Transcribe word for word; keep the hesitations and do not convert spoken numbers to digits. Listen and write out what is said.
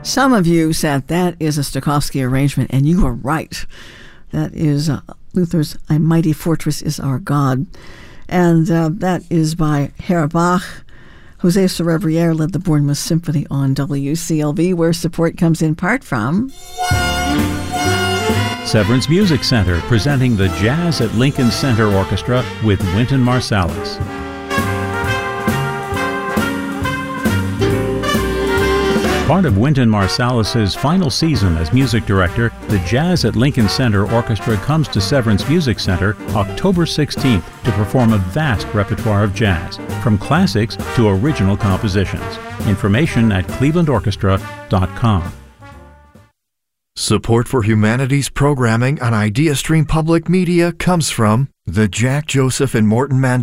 Some of you said that is a Stokowski arrangement, and you are right. That is uh, Luther's A Mighty Fortress is Our God. And uh, that is by Herr Bach. Jose Serevrier led the Bournemouth Symphony on W C L V, where support comes in part from Severance Music Center, presenting the Jazz at Lincoln Center Orchestra with Wynton Marsalis. Part of Wynton Marsalis' final season as music director, the Jazz at Lincoln Center Orchestra comes to Severance Music Center October sixteenth to perform a vast repertoire of jazz, from classics to original compositions. Information at cleveland orchestra dot com. Support for humanities programming on IdeaStream Public Media comes from the Jack Joseph and Morton Mandel